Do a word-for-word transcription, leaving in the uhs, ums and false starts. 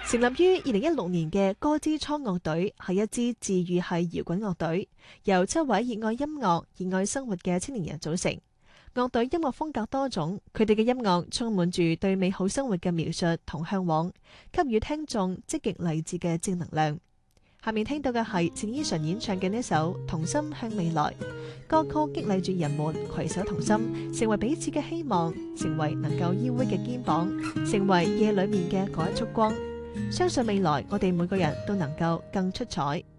成立於二零一六年嘅歌之初樂隊係一支治癒系搖滾樂隊，由七位熱愛音樂、熱愛生活嘅青年人組成。樂隊音樂風格多種，佢哋嘅音樂充滿住對美好生活嘅描述同向往，給予聽眾積極勵志嘅正能量。下面聽到嘅係陳依純演唱嘅呢首《同心向未來》，歌曲激勵住人們攜手同心，成為彼此嘅希望，成為能夠依偎嘅肩膀，成為夜裏面嘅嗰一束光。相信未來，我哋每個人都能夠更出彩。